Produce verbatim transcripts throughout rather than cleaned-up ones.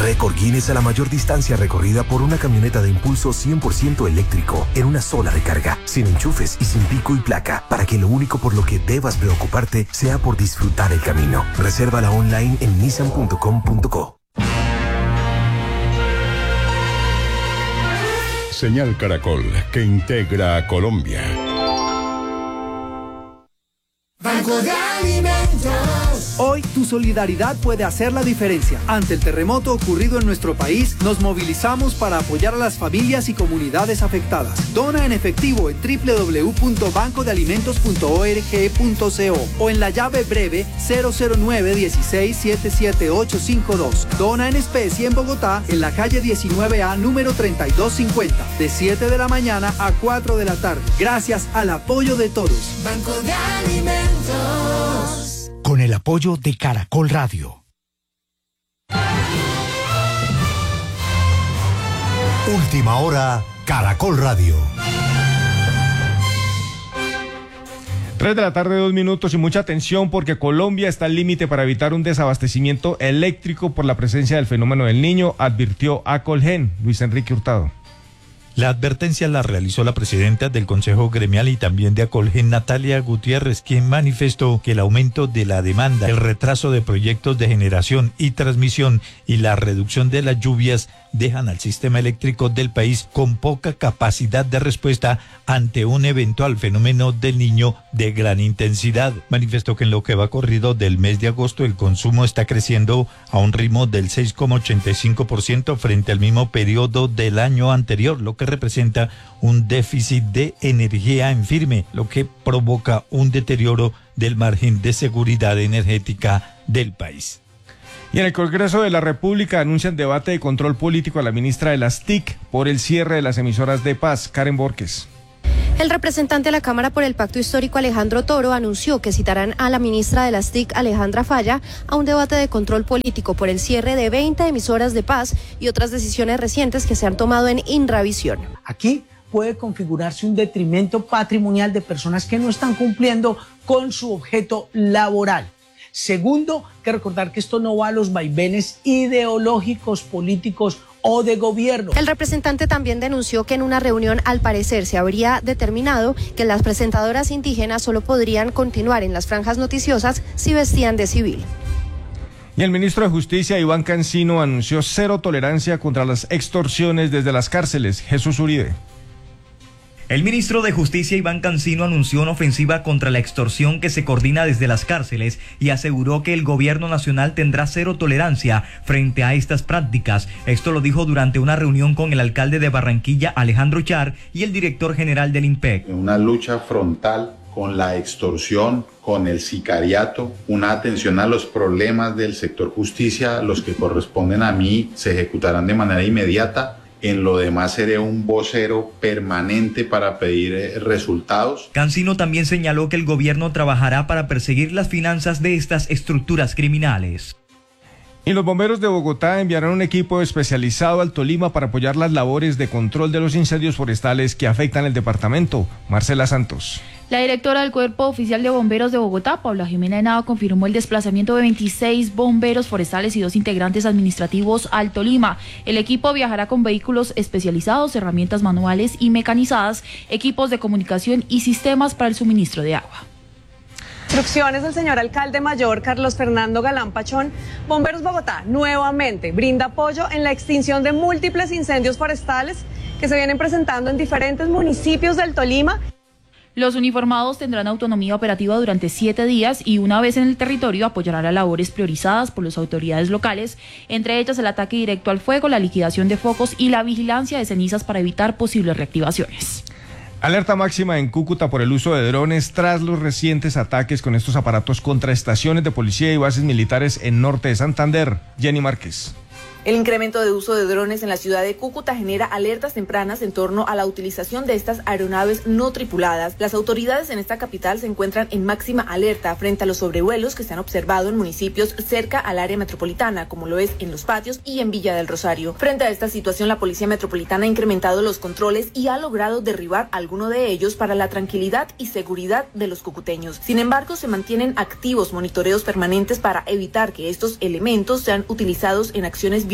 Récord Guinness a la mayor distancia recorrida por una camioneta de impulso cien por ciento eléctrico en una sola recarga, sin enchufes y sin pico y placa, para que lo único por lo que debas preocuparte sea por disfrutar el camino. Resérvala online en nissan punto com punto co. Señal Caracol, que integra a Colombia. Banco de Alimentos. Hoy tu solidaridad puede hacer la diferencia. Ante el terremoto ocurrido en nuestro país, nos movilizamos para apoyar a las familias y comunidades afectadas. Dona en efectivo en doble u doble u doble u punto banco de alimentos punto org punto co o en la llave breve cero cero nueve uno seis siete siete ocho cinco dos. Dona en especie en Bogotá, en la calle diecinueve A, número treinta y dos cincuenta, de siete de la mañana a cuatro de la tarde. Gracias al apoyo de todos. Banco de Alimentos. Con el apoyo de Caracol Radio. Última hora, Caracol Radio. Tres de la tarde, dos minutos, y mucha atención porque Colombia está al límite para evitar un desabastecimiento eléctrico por la presencia del fenómeno del Niño, advirtió Acolgen. Luis Enrique Hurtado. La advertencia la realizó la presidenta del Consejo Gremial y también de Acolgen, Natalia Gutiérrez, quien manifestó que el aumento de la demanda, el retraso de proyectos de generación y transmisión y la reducción de las lluvias dejan al sistema eléctrico del país con poca capacidad de respuesta ante un eventual fenómeno del Niño de gran intensidad. Manifestó que en lo que va corrido del mes de agosto el consumo está creciendo a un ritmo del seis coma ochenta y cinco por ciento frente al mismo periodo del año anterior, lo que representa un déficit de energía en firme, lo que provoca un deterioro del margen de seguridad energética del país. Y en el Congreso de la República anuncian debate de control político a la ministra de las T I C por el cierre de las emisoras de paz. Karen Borges. El representante de la Cámara por el Pacto Histórico, Alejandro Toro, anunció que citarán a la ministra de las T I C, Alejandra Falla, a un debate de control político por el cierre de veinte emisoras de paz y otras decisiones recientes que se han tomado en Inravisión. Aquí puede configurarse un detrimento patrimonial de personas que no están cumpliendo con su objeto laboral. Segundo, hay que recordar que esto no va a los vaivenes ideológicos, políticos o de gobierno. El representante también denunció que en una reunión, al parecer, se habría determinado que las presentadoras indígenas solo podrían continuar en las franjas noticiosas si vestían de civil. Y el ministro de Justicia, Iván Cancino, anunció cero tolerancia contra las extorsiones desde las cárceles. Jesús Uribe. El ministro de Justicia, Iván Cancino, anunció una ofensiva contra la extorsión que se coordina desde las cárceles y aseguró que el gobierno nacional tendrá cero tolerancia frente a estas prácticas. Esto lo dijo durante una reunión con el alcalde de Barranquilla, Alejandro Char, y el director general del IMPEC. Una lucha frontal con la extorsión, con el sicariato, una atención a los problemas del sector justicia, los que corresponden a mí, se ejecutarán de manera inmediata. En lo demás seré un vocero permanente para pedir eh, resultados. Cancino también señaló que el gobierno trabajará para perseguir las finanzas de estas estructuras criminales. Y los bomberos de Bogotá enviarán un equipo especializado al Tolima para apoyar las labores de control de los incendios forestales que afectan el departamento. Marcela Santos. La directora del Cuerpo Oficial de Bomberos de Bogotá, Paula Jimena Henao, confirmó el desplazamiento de veintiséis bomberos forestales y dos integrantes administrativos al Tolima. El equipo viajará con vehículos especializados, herramientas manuales y mecanizadas, equipos de comunicación y sistemas para el suministro de agua. Instrucciones del señor alcalde mayor Carlos Fernando Galán Pachón. Bomberos Bogotá nuevamente brinda apoyo en la extinción de múltiples incendios forestales que se vienen presentando en diferentes municipios del Tolima. Los uniformados tendrán autonomía operativa durante siete días y una vez en el territorio apoyarán las labores priorizadas por las autoridades locales, entre ellas el ataque directo al fuego, la liquidación de focos y la vigilancia de cenizas para evitar posibles reactivaciones. Alerta máxima en Cúcuta por el uso de drones tras los recientes ataques con estos aparatos contra estaciones de policía y bases militares en norte de Santander. Jenny Márquez. El incremento de uso de drones en la ciudad de Cúcuta genera alertas tempranas en torno a la utilización de estas aeronaves no tripuladas. Las autoridades en esta capital se encuentran en máxima alerta frente a los sobrevuelos que se han observado en municipios cerca al área metropolitana, como lo es en Los Patios y en Villa del Rosario. Frente a esta situación, la Policía Metropolitana ha incrementado los controles y ha logrado derribar alguno de ellos para la tranquilidad y seguridad de los cucuteños. Sin embargo, se mantienen activos monitoreos permanentes para evitar que estos elementos sean utilizados en acciones violentas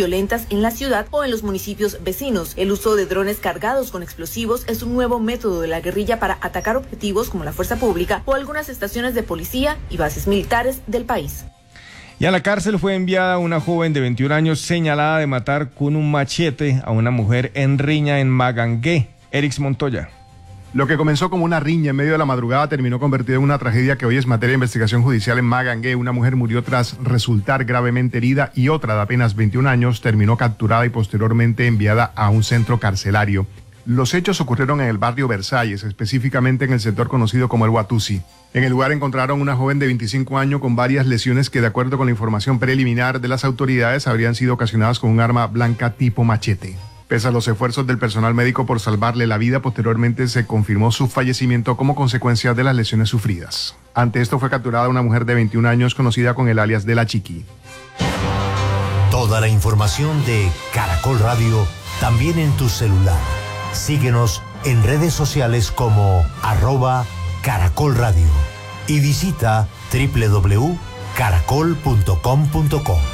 violentas en la ciudad o en los municipios vecinos. El uso de drones cargados con explosivos es un nuevo método de la guerrilla para atacar objetivos como la fuerza pública o algunas estaciones de policía y bases militares del país. Y a la cárcel fue enviada una joven de veintiún años señalada de matar con un machete a una mujer en riña en Magangué. Erix Montoya. Lo que comenzó como una riña en medio de la madrugada terminó convertido en una tragedia que hoy es materia de investigación judicial en Magangué. Una mujer murió tras resultar gravemente herida y otra de apenas veintiún años terminó capturada y posteriormente enviada a un centro carcelario. Los hechos ocurrieron en el barrio Versalles, específicamente en el sector conocido como el Watusi. En el lugar encontraron una joven de veinticinco años con varias lesiones que, de acuerdo con la información preliminar de las autoridades, habrían sido ocasionadas con un arma blanca tipo machete. Pese a los esfuerzos del personal médico por salvarle la vida, posteriormente se confirmó su fallecimiento como consecuencia de las lesiones sufridas. Ante esto fue capturada una mujer de veintiún años conocida con el alias de La Chiqui. Toda la información de Caracol Radio también en tu celular. Síguenos en redes sociales como arroba Caracol Radio y visita doble u doble u doble u punto caracol punto com punto co.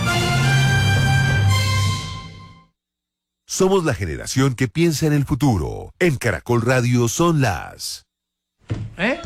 Somos la generación que piensa en el futuro. En Caracol Radio son las... ¿Eh?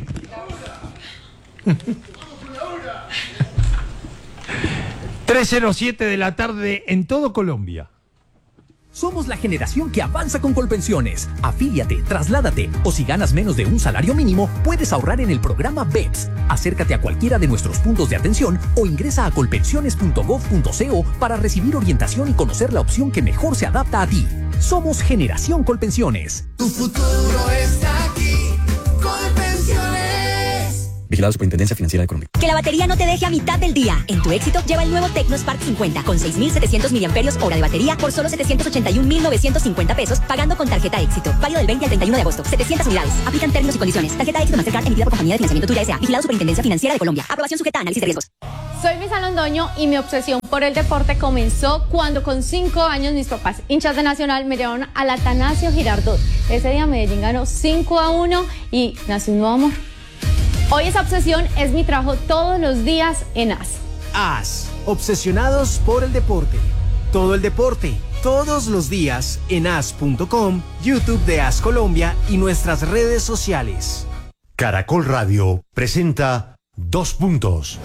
tres cero siete de la tarde en todo Colombia. Somos la generación que avanza con Colpensiones. Afíliate, trasládate o si ganas menos de un salario mínimo, puedes ahorrar en el programa B E P S. Acércate a cualquiera de nuestros puntos de atención o ingresa a colpensiones punto gov punto co para recibir orientación y conocer la opción que mejor se adapta a ti. Somos Generación Colpensiones. Tu futuro está aquí. Colpensiones. Vigilado Superintendencia Financiera de Colombia. Que la batería no te deje a mitad del día. En tu éxito, lleva el nuevo TecnoSpark cincuenta con seis mil setecientos miliamperios hora de batería por solo setecientos ochenta y un mil novecientos cincuenta pesos, pagando con tarjeta Éxito. Válido del veinte al treinta y uno de agosto. setecientas unidades. Aplican términos y condiciones. Tarjeta Éxito Mastercard emitida por Compañía de Financiamiento Tuya S A. Vigilado Superintendencia Financiera de Colombia. Aprobación sujeta a análisis de riesgos. Soy Misa Londoño y mi obsesión por el deporte comenzó cuando con cinco años mis papás, hinchas de Nacional, me llevaron al Atanasio Girardot. Ese día Medellín ganó cinco a uno y nació un nuevo amor. Hoy esa obsesión es mi trabajo todos los días en A S. A S, obsesionados por el deporte. Todo el deporte, todos los días en A S punto com, YouTube de A S Colombia y nuestras redes sociales. Caracol Radio presenta Dos Puntos.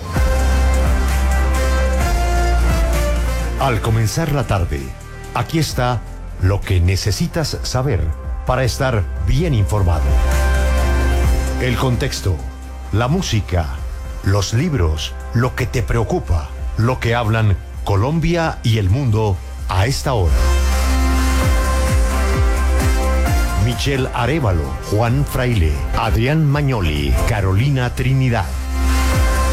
Al comenzar la tarde, aquí está lo que necesitas saber para estar bien informado. El contexto, la música, los libros, lo que te preocupa, lo que hablan Colombia y el mundo a esta hora. Michelle Arévalo, Juan Fraile, Adrián Magnoli, Carolina Trinidad.